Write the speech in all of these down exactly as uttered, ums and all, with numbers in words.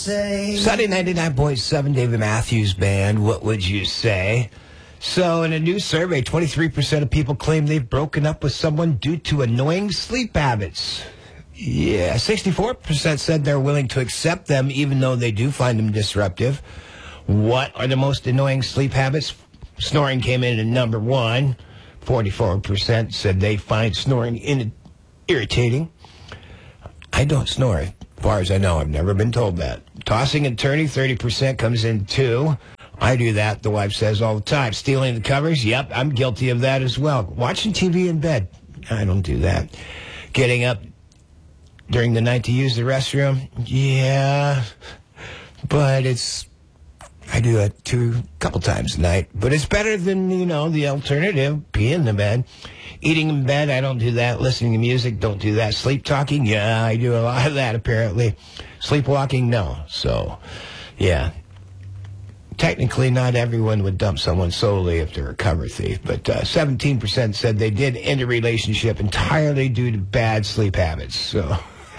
Sunday ninety-nine point seven, David Matthews Band, What Would You Say? So in a new survey, twenty-three percent of people claim they've broken up with someone due to annoying sleep habits. Yeah, sixty-four percent said they're willing to accept them even though they do find them disruptive. What are the most annoying sleep habits? Snoring came in at number one. forty-four percent said they find snoring in- irritating. I don't snore. As far as I know, I've never been told that. Tossing and turning, thirty percent comes in two. I do that, the wife says all the time. Stealing the covers, yep, I'm guilty of that as well. Watching T V in bed, I don't do that. Getting up during the night to use the restroom, yeah, but it's, I do it two, a couple times a night. But it's better than, you know, the alternative, pee in the bed. Eating in bed, I don't do that. Listening to music, don't do that. Sleep talking, yeah, I do a lot of that apparently. Sleepwalking, no. So, yeah. Technically, not everyone would dump someone solely if they're a cover thief, but uh, seventeen percent said they did end a relationship entirely due to bad sleep habits. So,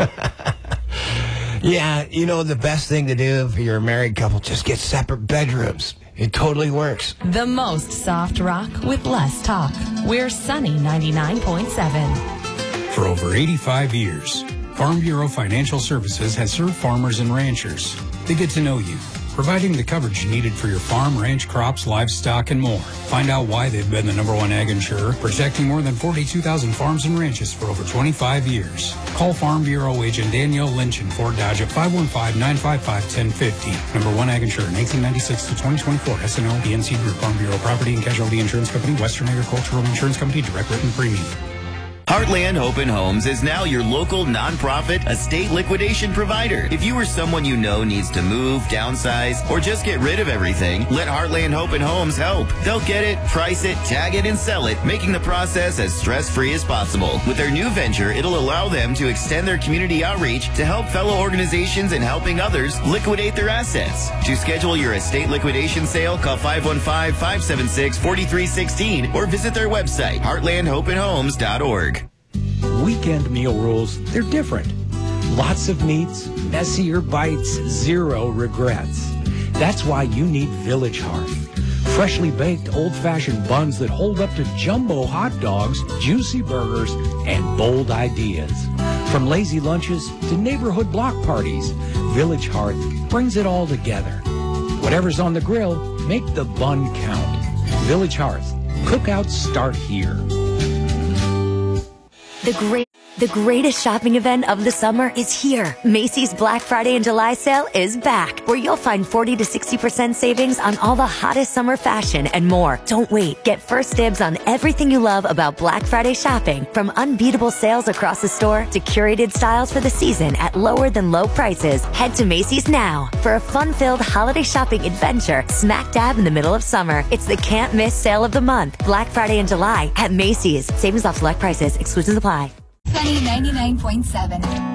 yeah, you know, the best thing to do if you're a married couple, just get separate bedrooms. It totally works. The most soft rock with less talk. We're Sunny ninety-nine point seven. For over eighty-five years, Farm Bureau Financial Services has served farmers and ranchers. They get to know you, providing the coverage needed for your farm, ranch, crops, livestock, and more. Find out why they've been the number one ag insurer, protecting more than forty-two thousand farms and ranches for over twenty-five years. Call Farm Bureau agent Danielle Lynch in Fort Dodge at five one five, nine five five, one zero five zero. Number one ag insurer, nineteen ninety-six to twenty twenty-four. S N O, B N C Group, Farm Bureau Property and Casualty Insurance Company, Western Agricultural Insurance Company, direct written premium. Heartland Open Homes is now your local nonprofit estate liquidation provider. If you or someone you know needs to move, downsize, or just get rid of everything, let Heartland Open Homes help. They'll get it, price it, tag it, and sell it, making the process as stress-free as possible. With their new venture, it'll allow them to extend their community outreach to help fellow organizations and helping others liquidate their assets. To schedule your estate liquidation sale, call five one five, five seven six, four three one six or visit their website, heartland open homes dot org. Weekend meal rules, they're different. Lots of meats, messier bites, zero regrets. That's why you need Village Hearth. Freshly baked old-fashioned buns that hold up to jumbo hot dogs, juicy burgers, and bold ideas. From lazy lunches to neighborhood block parties, Village Hearth brings it all together. Whatever's on the grill, make the bun count. Village Hearth. Cookouts start here. The great, the greatest shopping event of the summer is here. Macy's Black Friday and July sale is back, where you'll find forty to sixty percent savings on all the hottest summer fashion and more. Don't wait. Get first dibs on everything you love about Black Friday shopping, from unbeatable sales across the store to curated styles for the season at lower than low prices. Head to Macy's now for a fun-filled holiday shopping adventure smack dab in the middle of summer. It's the can't miss sale of the month. Black Friday and July at Macy's. Savings off select prices. Exclusions apply. Sunny ninety-nine point seven.